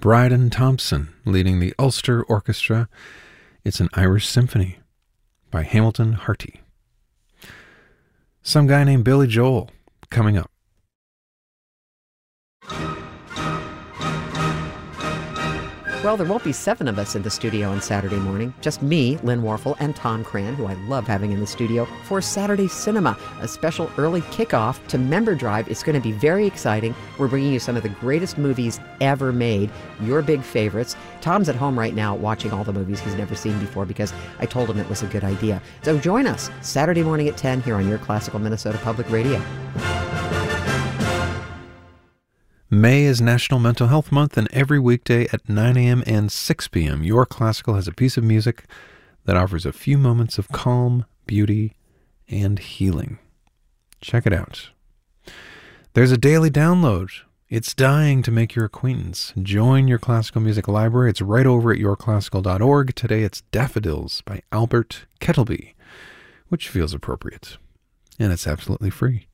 Bryden Thompson leading the Ulster Orchestra. It's an Irish symphony by Hamilton Harty. Some guy named Billy Joel coming up. Well, there won't be 7 of us in the studio on Saturday morning. Just me, Lynn Warfel, and Tom Cran, who I love having in the studio, for Saturday Cinema, a special early kickoff to Member Drive. It's going to be very exciting. We're bringing you some of the greatest movies ever made, your big favorites. Tom's at home right now watching all the movies he's never seen before because I told him it was a good idea. So join us Saturday morning at 10 here on your Classical Minnesota Public Radio. May is National Mental Health Month, and every weekday at 9 a.m. and 6 p.m., Your Classical has a piece of music that offers a few moments of calm, beauty, and healing. Check it out. There's a daily download. It's dying to make your acquaintance. Join Your Classical Music Library. It's right over at yourclassical.org. Today it's Daffodils by Albert Kettleby, which feels appropriate. And it's absolutely free.